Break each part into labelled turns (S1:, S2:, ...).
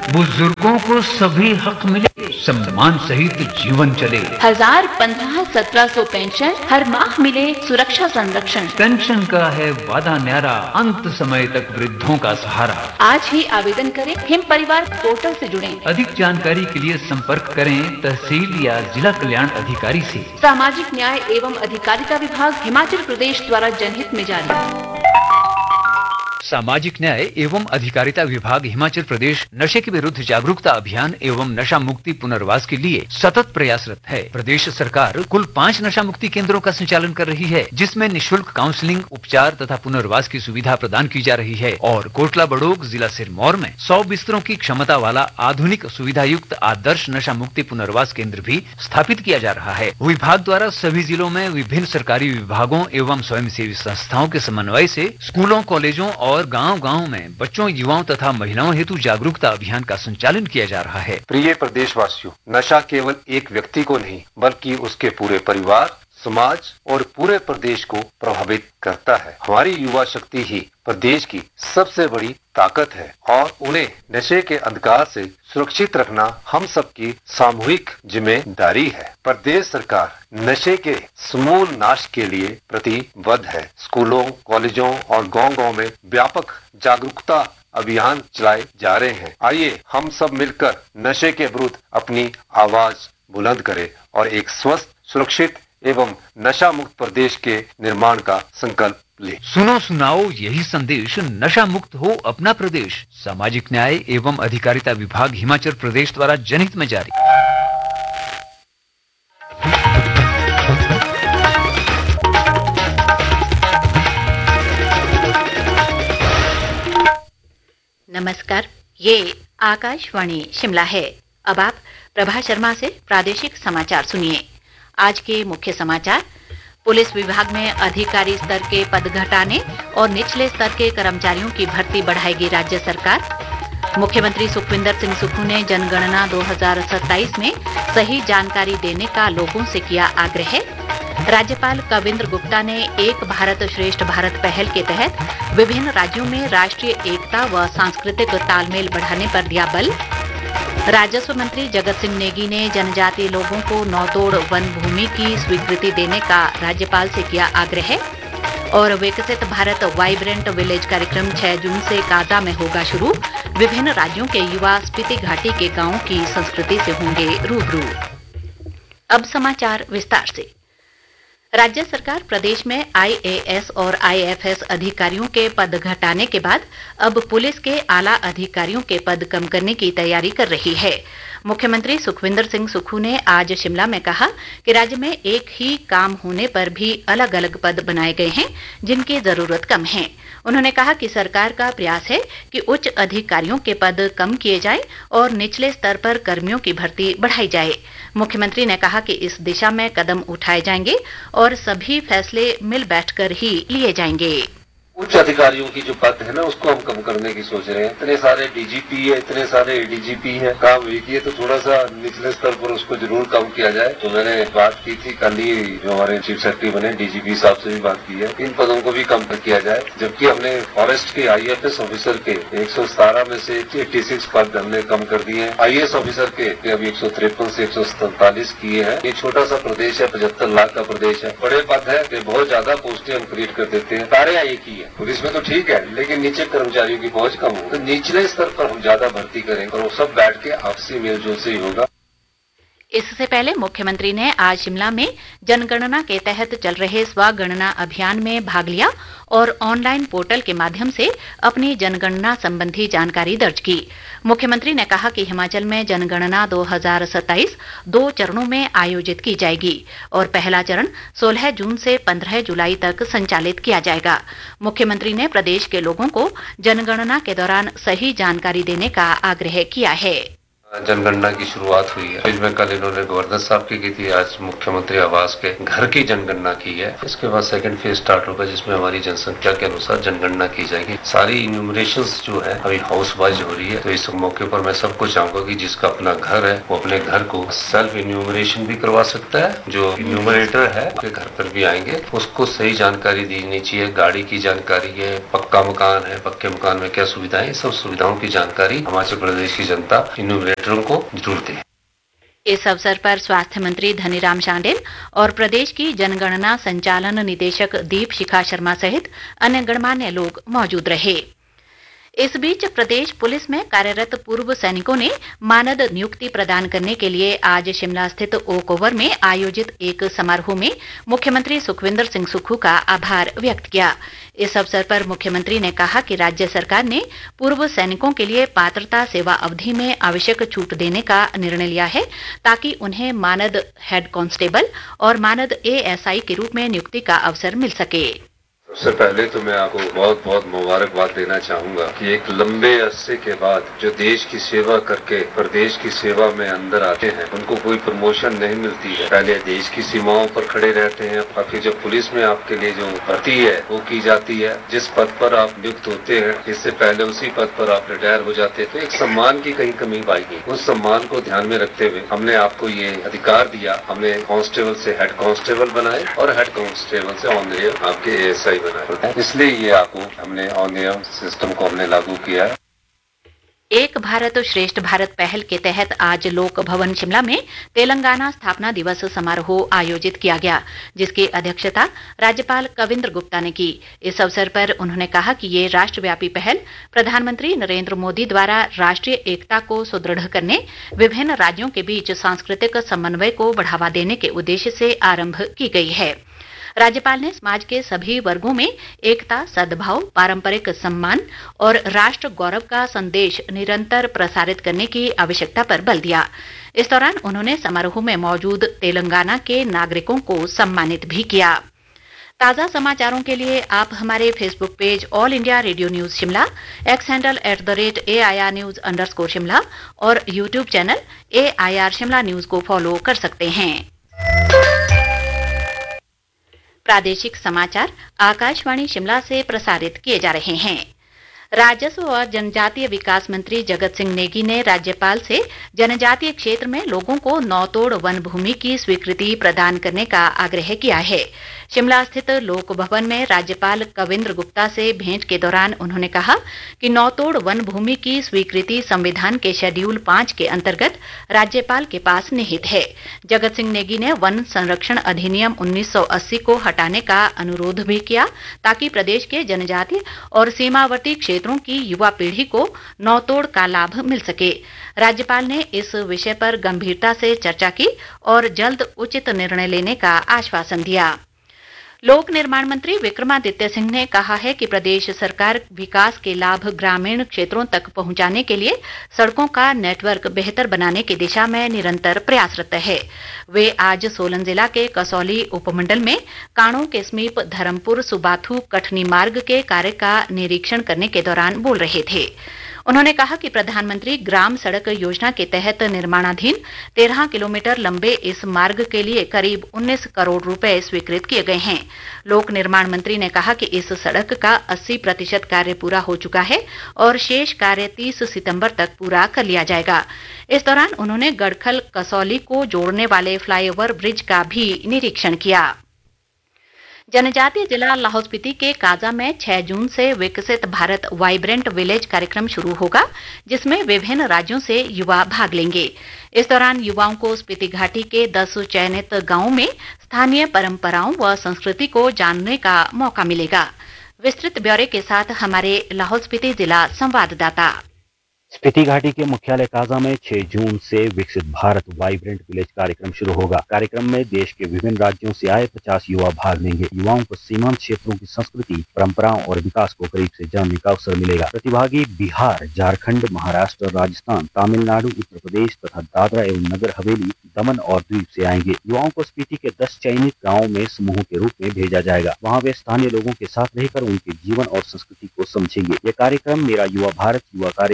S1: बुजुर्गों को सभी हक मिले, सम्मान सहित जीवन चले।
S2: 1000, 15, 1700 पेंशन, हर माह मिले सुरक्षा संरक्षण।
S1: पेंशन का है वादा न्यारा, अंत समय तक वृद्धों का सहारा।
S2: आज ही आवेदन करें, हिम परिवार पोर्टल से जुड़ें।
S1: अधिक जानकारी के लिए संपर्क करें तहसील या जिला कल्याण अधिकारी से।
S2: सामाजिक न्याय एवं अधिकारिता विभाग हिमाचल प्रदेश द्वारा जनहित में जारी।
S1: सामाजिक न्याय एवं अधिकारिता विभाग हिमाचल प्रदेश नशे के विरुद्ध जागरूकता अभियान एवं नशा मुक्ति पुनर्वास के लिए सतत प्रयासरत है। प्रदेश सरकार कुल 5 नशा मुक्ति केंद्रों का संचालन कर रही है, जिसमें निःशुल्क काउंसलिंग, उपचार तथा पुनर्वास की सुविधा प्रदान की जा रही है। और कोटला बड़ोग जिला सिरमौर में 100 बिस्तरों की क्षमता वाला आधुनिक सुविधा युक्त आदर्श नशा मुक्ति पुनर्वास केंद्र भी स्थापित किया जा रहा है। विभाग द्वारा सभी जिलों में विभिन्न सरकारी विभागों एवं स्वयंसेवी संस्थाओं के समन्वय से स्कूलों, कॉलेजों और गांव-गांव में बच्चों, युवाओं तथा महिलाओं हेतु जागरूकता अभियान का संचालन किया जा रहा है।
S3: प्रिय प्रदेशवासियों, नशा केवल एक व्यक्ति को नहीं बल्कि उसके पूरे परिवार, समाज और पूरे प्रदेश को प्रभावित करता है। हमारी युवा शक्ति ही प्रदेश की सबसे बड़ी ताकत है और उन्हें नशे के अंधकार से सुरक्षित रखना हम सबकी सामूहिक जिम्मेदारी है। प्रदेश सरकार नशे के समूल नाश के लिए प्रतिबद्ध है। स्कूलों, कॉलेजों और गांव-गांव में व्यापक जागरूकता अभियान चलाए जा रहे हैं। आइए हम सब मिलकर नशे के विरुद्ध अपनी आवाज बुलंद करें और एक स्वस्थ, सुरक्षित एवं नशा मुक्त प्रदेश के निर्माण का संकल्प ले।
S1: सुनो सुनाओ यही संदेश, नशा मुक्त हो अपना प्रदेश। सामाजिक न्याय एवं अधिकारिता विभाग हिमाचल प्रदेश द्वारा जनहित में जारी।
S4: नमस्कार, ये आकाशवाणी शिमला है। अब आप प्रभा शर्मा से प्रादेशिक समाचार सुनिए। आज के मुख्य समाचार: पुलिस विभाग में अधिकारी स्तर के पद घटाने और निचले स्तर के कर्मचारियों की भर्ती बढ़ाएगी राज्य सरकार। मुख्यमंत्री सुखविंदर सिंह सुक्खू ने जनगणना 2027 में सही जानकारी देने का लोगों से किया आग्रह। राज्यपाल कविंद्र गुप्ता ने एक भारत श्रेष्ठ भारत पहल के तहत विभिन्न राज्यों में राष्ट्रीय एकता व सांस्कृतिक तालमेल बढ़ाने पर दिया बल। राजस्व मंत्री जगत सिंह नेगी ने जनजातीय लोगों को नौतोड़ वन भूमि की स्वीकृति देने का राज्यपाल से किया आग्रह। और विकसित भारत वाइब्रेंट विलेज कार्यक्रम 6 जून से काजा में होगा शुरू। विभिन्न राज्यों के युवा स्पीति घाटी के गांवों की संस्कृति से होंगे रूबरू। अब समाचार विस्तार से। राज्य सरकार प्रदेश में IAS और IFS अधिकारियों के पद घटाने के बाद अब पुलिस के आला अधिकारियों के पद कम करने की तैयारी कर रही है। मुख्यमंत्री सुखविंदर सिंह सुक्खू ने आज शिमला में कहा कि राज्य में एक ही काम होने पर भी अलग अलग पद बनाए गए हैं जिनकी जरूरत कम है। उन्होंने कहा कि सरकार का प्रयास है कि उच्च अधिकारियों के पद कम किए जाएं और निचले स्तर पर कर्मियों की भर्ती बढ़ाई जाए। मुख्यमंत्री ने कहा कि इस दिशा में कदम उठाए जाएंगे और सभी फैसले मिल बैठकर ही लिए जाएंगे।
S5: उच्च अधिकारियों की जो पद है ना, उसको हम कम करने की सोच रहे हैं। इतने सारे DGP है, इतने सारे ADGP है, काम एक ही है, तो थोड़ा सा निचले स्तर पर उसको जरूर कम किया जाए। तो मैंने बात की थी कल ही, जो हमारे चीफ सेक्रेटरी बने DGP साहब से भी बात की है, इन पदों को भी कम किया जाए। जबकि हमने फॉरेस्ट के IFS ऑफिसर के 117 में से 86 पद हमने कम कर दिए हैं। IAS ऑफिसर के अभी 153 से 147 किए हैं। ये छोटा सा प्रदेश है, 75 लाख का प्रदेश है, बड़े पद है, बहुत ज्यादा पोस्टें हम क्रिएट कर देते हैं। कार्य एक ही है, पुलिस में तो ठीक है, लेकिन नीचे कर्मचारियों की पहुंच कम हो, तो निचले स्तर पर हम ज्यादा भर्ती करें और वो सब बैठ के आपसी मेलजोल से ही होगा।
S4: इससे पहले मुख्यमंत्री ने आज शिमला में जनगणना के तहत चल रहे स्वगणना अभियान में भाग लिया और ऑनलाइन पोर्टल के माध्यम से अपनी जनगणना संबंधी जानकारी दर्ज की। मुख्यमंत्री ने कहा कि हिमाचल में जनगणना 2027 2 चरणों में आयोजित की जाएगी और पहला चरण 16 जून से 15 जुलाई तक संचालित किया जाएगा। मुख्यमंत्री ने प्रदेश के लोगों को जनगणना के दौरान सही जानकारी देने का आग्रह किया है।
S3: जनगणना की शुरुआत हुई है। इसमें कल इन्होंने गवर्नर साहब की थी, आज मुख्यमंत्री आवास के घर की जनगणना की है। इसके बाद सेकंड फेज स्टार्ट होगा जिसमें हमारी जनसंख्या के अनुसार जनगणना की जाएगी। सारी इन्यूमरेशंस जो है अभी हाउस वाइज हो रही है। तो इस मौके पर मैं सबको चाहूंगा कि जिसका अपना घर है वो अपने घर को सेल्फ इन्यूमरेशन भी करवा सकता है। जो इन्यूमरेटर है उसके घर पर भी आएंगे, उसको सही जानकारी देनी चाहिए। गाड़ी की जानकारी है, पक्का मकान है, पक्के मकान में क्या सुविधाएं, सब सुविधाओं की जानकारी हिमाचल प्रदेश की जनता इन्यूमरेटर को जरूर दे।
S4: इस अवसर पर स्वास्थ्य मंत्री धनीराम शांडिल और प्रदेश की जनगणना संचालन निदेशक दीप शिखा शर्मा सहित अन्य गणमान्य लोग मौजूद रहे। इस बीच प्रदेश पुलिस में कार्यरत पूर्व सैनिकों ने मानद नियुक्ति प्रदान करने के लिए आज शिमला स्थित ओक ओवर में आयोजित एक समारोह में मुख्यमंत्री सुखविंदर सिंह सुक्खू का आभार व्यक्त किया। इस अवसर पर मुख्यमंत्री ने कहा कि राज्य सरकार ने पूर्व सैनिकों के लिए पात्रता सेवा अवधि में आवश्यक छूट देने का निर्णय लिया है ताकि उन्हें मानद हेड कांस्टेबल और मानद एएसआई के रूप में नियुक्ति का अवसर मिल सके।
S5: सबसे पहले तो मैं आपको बहुत बहुत मुबारकबाद देना चाहूंगा कि एक लंबे अरसे के बाद जो देश की सेवा करके प्रदेश की सेवा में अंदर आते हैं उनको कोई प्रमोशन नहीं मिलती है। पहले देश की सीमाओं पर खड़े रहते हैं और फिर जब पुलिस में आपके लिए जो भर्ती है वो की जाती है, जिस पद पर आप नियुक्त होते हैं इससे पहले उसी पद पर आप रिटायर हो जाते हैं। तो एक सम्मान की कहीं कमी पाई गई। उस सम्मान को ध्यान में रखते हुए हमने आपको ये अधिकार दिया, हमने कांस्टेबल से हेड कांस्टेबल बनाए और हेड कांस्टेबल से ऑनरेबल आपके एएसआई बनाए। इसलिए ये आपको हमने ऑनरेबल सिस्टम को हमने लागू किया है।
S4: एक भारत श्रेष्ठ भारत पहल के तहत आज लोक भवन शिमला में तेलंगाना स्थापना दिवस समारोह आयोजित किया गया, जिसकी अध्यक्षता राज्यपाल कविंद्र गुप्ता ने की। इस अवसर पर उन्होंने कहा कि ये राष्ट्रव्यापी पहल प्रधानमंत्री नरेंद्र मोदी द्वारा राष्ट्रीय एकता को सुदृढ़ करने, विभिन्न राज्यों के बीच सांस्कृतिक समन्वय को बढ़ावा देने के उद्देश्य से आरंभ की गई है। राज्यपाल ने समाज के सभी वर्गों में एकता, सद्भाव, पारंपरिक सम्मान और राष्ट्र गौरव का संदेश निरंतर प्रसारित करने की आवश्यकता पर बल दिया। इस दौरान उन्होंने समारोह में मौजूद तेलंगाना के नागरिकों को सम्मानित भी किया। ताज़ा समाचारों के लिए आप हमारे Facebook page all India radio news Shimla, x handle @AIR News_Shimla और YouTube channel AIR Shimla news को फॉलो कर सकते हैं। प्रादेशिक समाचार आकाशवाणी शिमला से प्रसारित किए जा रहे हैं। राजस्व और जनजातीय विकास मंत्री जगत सिंह नेगी ने राज्यपाल से जनजातीय क्षेत्र में लोगों को नौतोड़ वन भूमि की स्वीकृति प्रदान करने का आग्रह किया है। शिमला स्थित लोक भवन में राज्यपाल कविंद्र गुप्ता से भेंट के दौरान उन्होंने कहा कि नौतोड़ वन भूमि की स्वीकृति संविधान के शेड्यूल 5 के अंतर्गत राज्यपाल के पास निहित है। जगत सिंह नेगी ने वन संरक्षण अधिनियम 1980 को हटाने का अनुरोध भी किया ताकि प्रदेश के जनजातीय और सीमावर्ती क्षेत्रों की युवा पीढ़ी को नौतोड़ का लाभ मिल सके। राज्यपाल ने इस विषय पर गंभीरता से चर्चा की और जल्द उचित निर्णय लेने का आश्वासन दिया। लोक निर्माण मंत्री विक्रमादित्य सिंह ने कहा है कि प्रदेश सरकार विकास के लाभ ग्रामीण क्षेत्रों तक पहुंचाने के लिए सड़कों का नेटवर्क बेहतर बनाने की दिशा में निरंतर प्रयासरत है। वे आज सोलन जिला के कसौली उपमंडल में काणों के समीप धर्मपुर सुबाथू कठनी मार्ग के कार्य का निरीक्षण करने के दौरान बोल रहे थे। उन्होंने कहा कि प्रधानमंत्री ग्राम सड़क योजना के तहत निर्माणाधीन 13 किलोमीटर लंबे इस मार्ग के लिए करीब 19 करोड़ रुपए स्वीकृत किए गए हैं। लोक निर्माण मंत्री ने कहा कि इस सड़क का 80% कार्य पूरा हो चुका है और शेष कार्य 30 सितंबर तक पूरा कर लिया जाएगा। इस दौरान उन्होंने गड़खल कसौली को जोड़ने वाले फ्लाईओवर ब्रिज का भी निरीक्षण किया। जनजातीय जिला लाहौल स्पीति के काजा में 6 जून से विकसित भारत वाइब्रेंट विलेज कार्यक्रम शुरू होगा, जिसमें विभिन्न राज्यों से युवा भाग लेंगे। इस दौरान युवाओं को स्पीति घाटी के 10 चयनित गांवों में स्थानीय परंपराओं व संस्कृति को जानने का मौका मिलेगा। विस्तृत ब्यौरे के साथ हमारे लाहौल स्पीति जिला संवाददाता।
S6: स्पीति घाटी के मुख्यालय काजा में 6 जून से विकसित भारत वाइब्रेंट विलेज कार्यक्रम शुरू होगा। कार्यक्रम में देश के विभिन्न राज्यों से आए 50 युवा भाग लेंगे। युवाओं को सीमांत क्षेत्रों की संस्कृति, परंपराओं और विकास को करीब से जानने का अवसर मिलेगा। प्रतिभागी बिहार, झारखंड, महाराष्ट्र, राजस्थान, तमिलनाडु, उत्तर प्रदेश तथा दादरा एवं नगर हवेली, दमन और द्वीप से आएंगे। युवाओं को स्पीति के 10 चयनित गाँवों में समूह के रूप में भेजा जाएगा। वहाँ वे स्थानीय लोगों के साथ रहकर उनके जीवन और संस्कृति को समझेंगे। यह कार्यक्रम मेरा युवा भारत युवा कार्यक्रम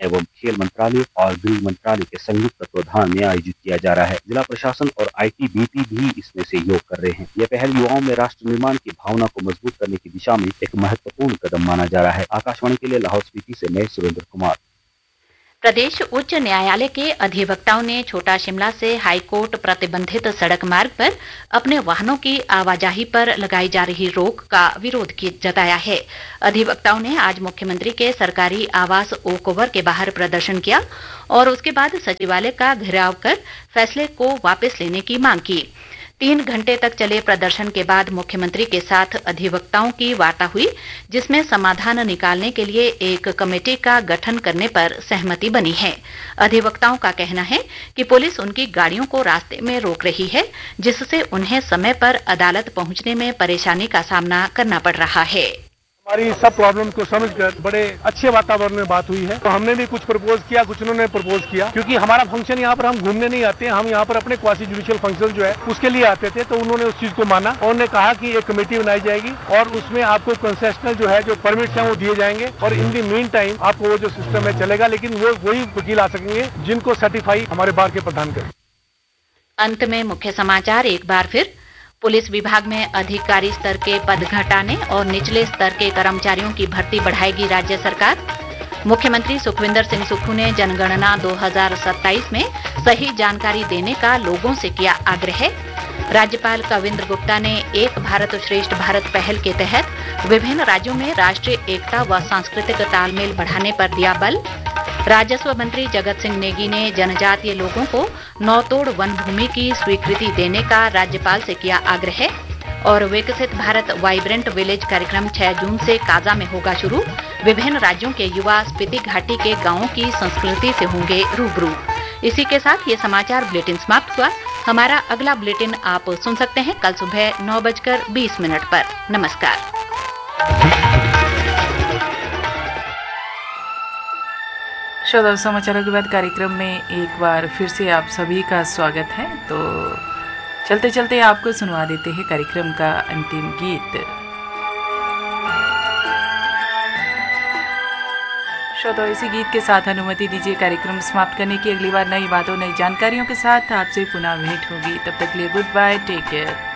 S6: एवं खेल मंत्रालय और गृह मंत्रालय के संयुक्त तत्वाधान में आयोजित किया जा रहा है। जिला प्रशासन और ITBP भी इसमें सहयोग कर रहे हैं। यह पहल युवाओं में राष्ट्र निर्माण की भावना को मजबूत करने की दिशा में एक महत्वपूर्ण कदम माना जा रहा है। आकाशवाणी के लिए लाहौल स्पीति से मैं सुरेंद्र कुमार।
S4: प्रदेश उच्च न्यायालय के अधिवक्ताओं ने छोटा शिमला से हाईकोर्ट प्रतिबंधित सड़क मार्ग पर अपने वाहनों की आवाजाही पर लगाई जा रही रोक का विरोध जताया है। अधिवक्ताओं ने आज मुख्यमंत्री के सरकारी आवास ओक ओवर के बाहर प्रदर्शन किया और उसके बाद सचिवालय का घेराव कर फैसले को वापस लेने की मांग की। 3 घंटे तक चले प्रदर्शन के बाद मुख्यमंत्री के साथ अधिवक्ताओं की वार्ता हुई, जिसमें समाधान निकालने के लिए एक कमेटी का गठन करने पर सहमति बनी है। अधिवक्ताओं का कहना है कि पुलिस उनकी गाड़ियों को रास्ते में रोक रही है, जिससे उन्हें समय पर अदालत पहुंचने में परेशानी का सामना करना पड़ रहा है।
S7: हमारी सब प्रॉब्लम को समझकर बड़े अच्छे वातावरण में बात हुई है। तो हमने भी कुछ प्रपोज किया, कुछ उन्होंने प्रपोज किया, क्योंकि हमारा फंक्शन यहाँ पर हम घूमने नहीं आते हैं, हम यहाँ पर अपने क्वासी जुडिशियल फंक्शन जो है उसके लिए आते थे। तो उन्होंने उस चीज को माना और उन्होंने कहा कि एक कमेटी बनाई जाएगी और उसमें आपको कंसेशनल जो है जो परमिट्स हैं वो दिए जाएंगे और इन दी मीन टाइम आपको वो जो सिस्टम है चलेगा, लेकिन वो वही वकील आ सकेंगे जिनको सर्टिफाई हमारे बार के प्रधान करें।
S4: अंत में मुख्य समाचार एक बार फिर। पुलिस विभाग में अधिकारी स्तर के पद घटाने और निचले स्तर के कर्मचारियों की भर्ती बढ़ाएगी राज्य सरकार। मुख्यमंत्री सुखविंदर सिंह सुक्खू ने जनगणना 2027 में सही जानकारी देने का लोगों से किया आग्रह। राज्यपाल कविंद्र गुप्ता ने एक भारत श्रेष्ठ भारत पहल के तहत विभिन्न राज्यों में राष्ट्रीय एकता व सांस्कृतिक तालमेल बढ़ाने पर दिया बल। राजस्व मंत्री जगत सिंह नेगी ने जनजातीय लोगों को नौतोड़ वन भूमि की स्वीकृति देने का राज्यपाल से किया आग्रह। और विकसित भारत वाइब्रेंट विलेज कार्यक्रम 6 जून से काजा में होगा शुरू। विभिन्न राज्यों के युवा स्पीति घाटी के गांवों की संस्कृति से होंगे रूबरू। इसी के साथ ये समाचार बुलेटिन समाप्त हुआ। हमारा अगला बुलेटिन आप सुन सकते हैं कल सुबह 9:20 पर। नमस्कार।
S8: श्रोताओं, समाचारों के बाद कार्यक्रम में एक बार फिर से आप सभी का स्वागत है। तो चलते चलते आपको सुनवा देते हैं कार्यक्रम का अंतिम गीत। श्रोताओं, इसी गीत के साथ अनुमति दीजिए कार्यक्रम समाप्त करने की। अगली बार नई बातों नई जानकारियों के साथ आपसे पुनः भेंट होगी। तब तक के लिए गुड बाय, टेक केयर।